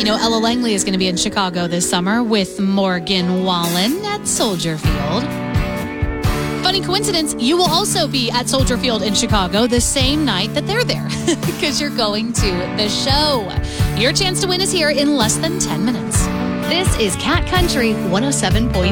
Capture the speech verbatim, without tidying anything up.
You know, Ella Langley is going to be in Chicago this summer with Morgan Wallen at Soldier Field. Funny coincidence, you will also be at Soldier Field in Chicago the same night that they're there because you're going to the show. Your chance to win is here in less than ten minutes. This is Cat Country one oh seven point